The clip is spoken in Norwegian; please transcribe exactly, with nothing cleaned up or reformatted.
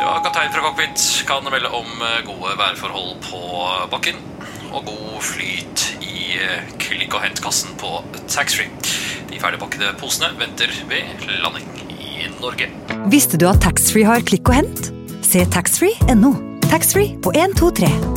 Ja, kaptein fra cockpit kan melde om gode værforhold på bakken og god flyt i klikk- og hentkassen på taxfree. De ferdigpakkede posene venter ved landing i Norge. Visste du at taxfree har klikk og hent? Se taxfree punktum no. Taxfree på en to tre.